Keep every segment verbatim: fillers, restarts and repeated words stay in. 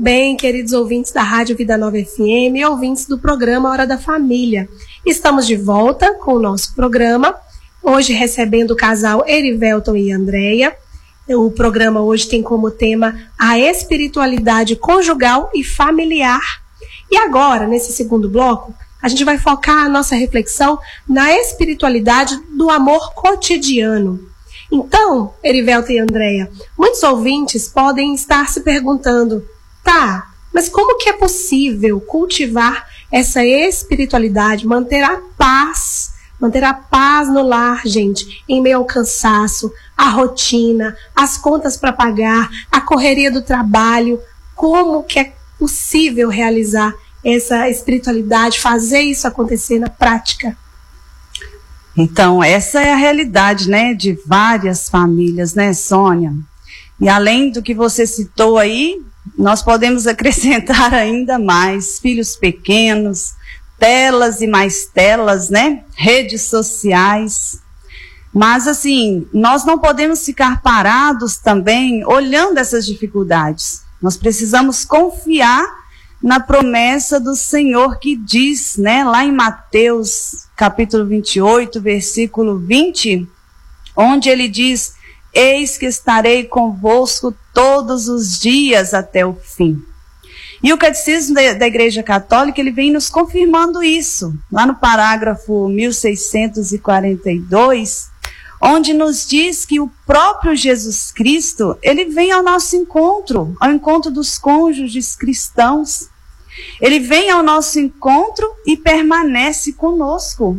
bem, queridos ouvintes da Rádio Vida Nova F M e ouvintes do programa Hora da Família. Estamos de volta com o nosso programa, hoje recebendo o casal Erivelton e Andréia. O programa hoje tem como tema a espiritualidade conjugal e familiar. E agora, nesse segundo bloco, a gente vai focar a nossa reflexão na espiritualidade do amor cotidiano. Então, Erivelton e Andréia, muitos ouvintes podem estar se perguntando, tá, mas como que é possível cultivar essa espiritualidade, manter a paz, manter a paz no lar, gente, em meio ao cansaço, a rotina, as contas para pagar, a correria do trabalho? Como que é possível realizar essa espiritualidade, fazer isso acontecer na prática? Então, essa é a realidade, né, de várias famílias, né, Sônia? E além do que você citou aí, nós podemos acrescentar ainda mais: filhos pequenos, telas e mais telas, né, redes sociais. Mas, assim, nós não podemos ficar parados também olhando essas dificuldades. Nós precisamos confiar na promessa do Senhor que diz, né, lá em Mateus, capítulo vinte e oito, versículo vinte, onde ele diz: eis que estarei convosco todos os dias até o fim. E o Catecismo da, da Igreja Católica, ele vem nos confirmando isso, lá no parágrafo mil seiscentos e quarenta e dois, onde nos diz que o próprio Jesus Cristo, ele vem ao nosso encontro, ao encontro dos cônjuges cristãos. Ele vem ao nosso encontro e permanece conosco.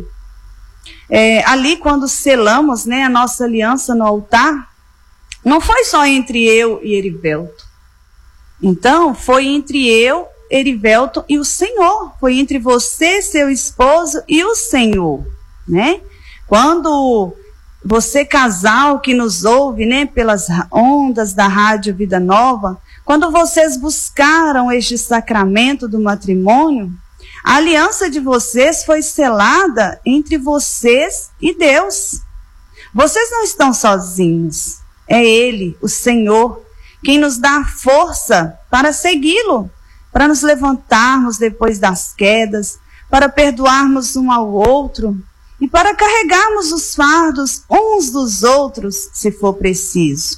É, ali, quando selamos, né, a nossa aliança no altar, não foi só entre eu e Erivelton. Então, foi entre eu, Erivelton e o Senhor. Foi entre você, seu esposo, e o Senhor, né? Quando você, casal que nos ouve, né, pelas ondas da Rádio Vida Nova, quando vocês buscaram este sacramento do matrimônio, a aliança de vocês foi selada entre vocês e Deus. Vocês não estão sozinhos. É Ele, o Senhor, quem nos dá a força para segui-lo, para nos levantarmos depois das quedas, para perdoarmos um ao outro e para carregarmos os fardos uns dos outros, se for preciso.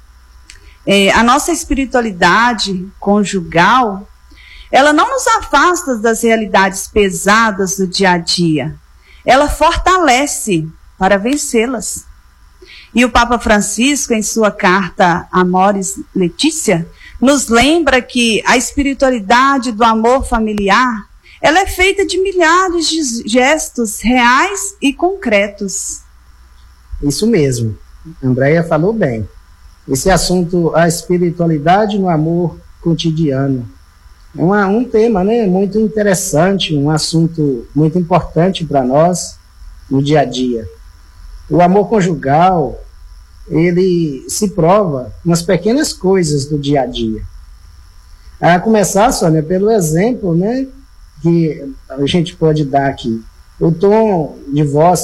É, a nossa espiritualidade conjugal, ela não nos afasta das realidades pesadas do dia a dia. Ela fortalece para vencê-las. E o Papa Francisco, em sua carta Amoris Laetitia, nos lembra que a espiritualidade do amor familiar, ela é feita de milhares de gestos reais e concretos. Isso mesmo. Andréia falou bem. Esse assunto, a espiritualidade no amor cotidiano, é uma, um tema, né, muito interessante, um assunto muito importante para nós no dia a dia. O amor conjugal, ele se prova nas pequenas coisas do dia a dia. A começar, Sônia, pelo exemplo, né, que a gente pode dar aqui. O tom de voz